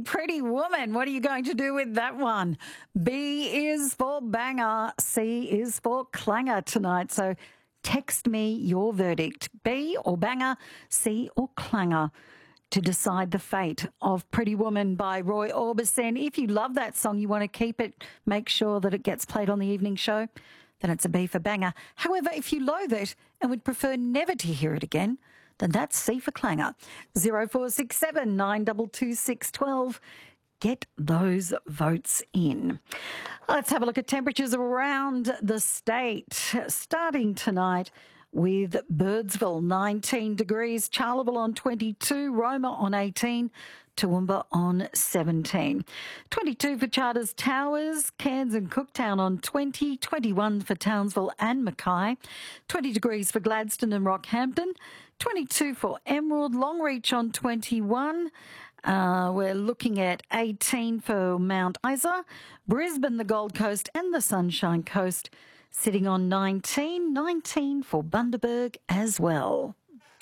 Pretty Woman. What are you going to do with that one? B is for banger. C is for clanger tonight. So text me your verdict. B or banger, C or clanger, to decide the fate of Pretty Woman by Roy Orbison. If you love that song, you want to keep it, make sure that it gets played on the evening show, then it's a B for banger. However, if you loathe it and would prefer never to hear it again, then that's C for clanger. 0467 922 612. Get those votes in. Let's have a look at temperatures around the state. Starting tonight with Birdsville, 19 degrees, Charleville on 22, Roma on 18, Toowoomba on 17. 22 for Charters Towers, Cairns and Cooktown on 20, 21 for Townsville and Mackay, 20 degrees for Gladstone and Rockhampton, 22 for Emerald, Longreach on 21. We're looking at 18 for Mount Isa, Brisbane, the Gold Coast and the Sunshine Coast sitting on 19, 19 for Bundaberg as well.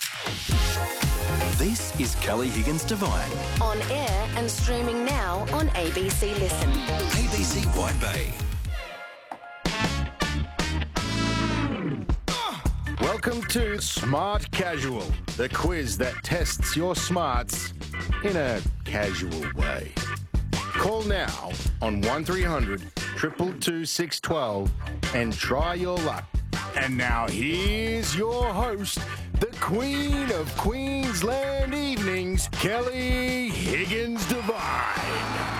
This is Kelly Higgins Divine. On air and streaming now on ABC Listen. ABC White Bay. Welcome to Smart Casual, the quiz that tests your smarts in a casual way. Call now on 1300 222 612 and try your luck. And now here's your host, the Queen of Queensland Evenings, Kelly Higgins Divine.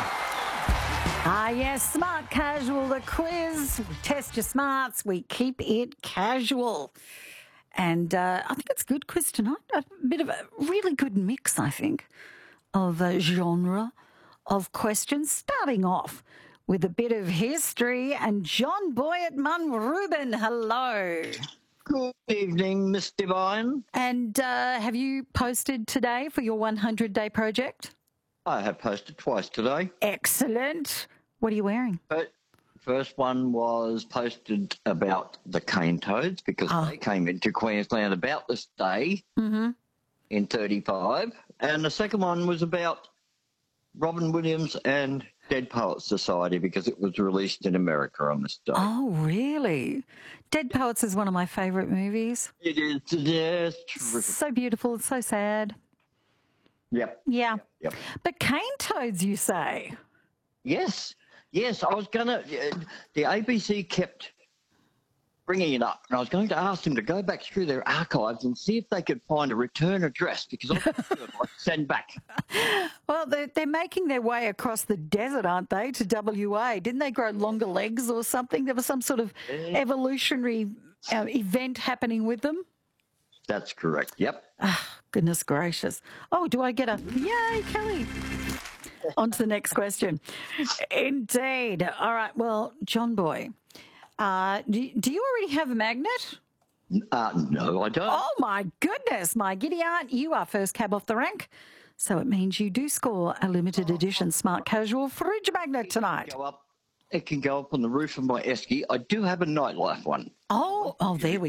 Yes, Smart Casual, the quiz. We test your smarts, we keep it casual. And I think it's a good quiz tonight. A bit of a really good mix, I think, of a genre of questions, starting off with a bit of history. And John Boyett Munrubin, hello. Good evening, Miss Divine. And have you posted today for your 100-day project? I have posted twice today. Excellent. What are you wearing? But first one was posted about the cane toads because they came into Queensland about this day in 35. And the second one was about Robin Williams and Dead Poets Society because it was released in America on this day. Oh, really? Dead Poets is one of my favourite movies. It is, yes. Terrific. So beautiful, so sad. Yep. Yeah. Yep. But cane toads, you say? Yes. Yes, I was going to... the ABC kept bringing it up, and I was going to ask them to go back through their archives and see if they could find a return address because I would like to send back. Well, they're making their way across the desert, aren't they, to WA? Didn't they grow longer legs or something? There was some sort of evolutionary event happening with them? That's correct, yep. Goodness gracious. Oh, do I get a... Yay, Kelly. On to the next question. Indeed. All right, well, John Boy, do you already have a magnet? No, I don't. Oh, my goodness, my giddy aunt, you are first cab off the rank. So it means you do score a limited edition Smart Casual fridge magnet tonight. It can go up on the roof of my esky. I do have a nightlife one. Oh, there we